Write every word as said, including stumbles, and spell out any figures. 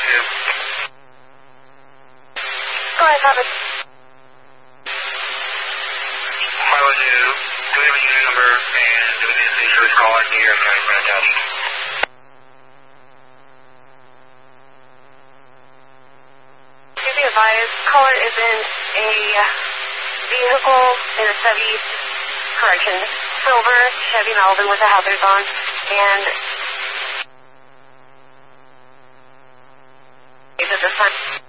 two. Go ahead, Papa. five one two, do we have a unit number and do we need to see who's calling New York County Front Desk? To be advised, caller is in a vehicle in a Chevy, correction, silver Chevy Malibu with the hazards on, and is at this time.